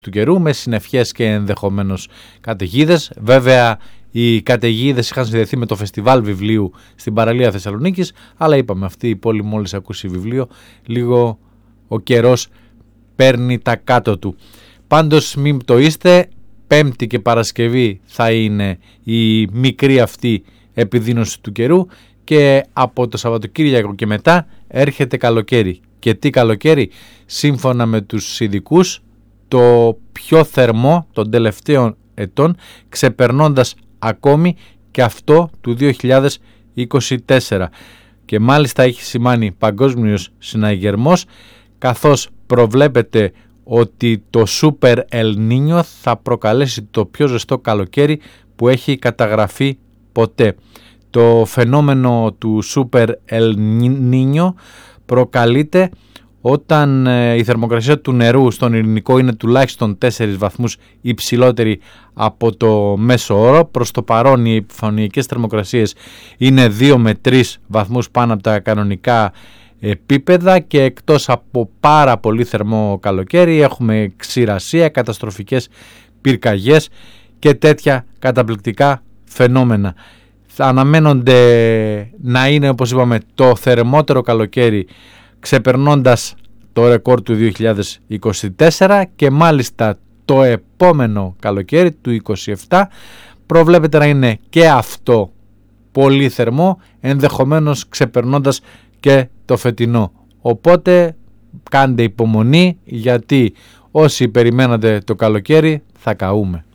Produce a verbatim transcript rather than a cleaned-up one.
του καιρού με συννεφιές και ενδεχομένως καταιγίδες. Βέβαια οι καταιγίδες είχαν συνδεθεί με το φεστιβάλ βιβλίου στην παραλία Θεσσαλονίκης, αλλά είπαμε αυτή η πόλη μόλις ακούσει βιβλίο, λίγο ο καιρός παίρνει τα κάτω του. Πάντως μην το είστε, Πέμπτη και Παρασκευή θα είναι η μικρή αυτή επιδείνωση του καιρού και από το Σαββατοκύριακο και μετά έρχεται καλοκαίρι. Και τι καλοκαίρι? Σύμφωνα με τους ειδικούς, το πιο θερμό των τελευταίων ετών, ξεπερνώντας ακόμη και αυτό του δύο χιλιάδες είκοσι τέσσερα. Και μάλιστα έχει σημάνει παγκόσμιος συναγερμός, καθώς προβλέπεται ότι το Super El Niño θα προκαλέσει το πιο ζεστό καλοκαίρι που έχει καταγραφεί ποτέ. Το φαινόμενο του Super El Niño προκαλείται όταν η θερμοκρασία του νερού στον Ειρηνικό είναι τουλάχιστον τέσσερις βαθμούς υψηλότερη από το μέσο όρο. Προς το παρόν οι επιφανειακές θερμοκρασίες είναι δύο με τρεις βαθμούς πάνω από τα κανονικά επίπεδα και εκτός από πάρα πολύ θερμό καλοκαίρι έχουμε ξηρασία, καταστροφικές πυρκαγιές και τέτοια καταπληκτικά φαινόμενα. Θα αναμένονται να είναι, όπως είπαμε, το θερμότερο καλοκαίρι ξεπερνώντας το ρεκόρ του δύο χιλιάδες είκοσι τέσσερα και μάλιστα το επόμενο καλοκαίρι του είκοσι επτά προβλέπεται να είναι και αυτό πολύ θερμό, ενδεχομένως ξεπερνώντας και το φετινό. Οπότε κάντε υπομονή, γιατί όσοι περιμένατε το καλοκαίρι θα καούμε.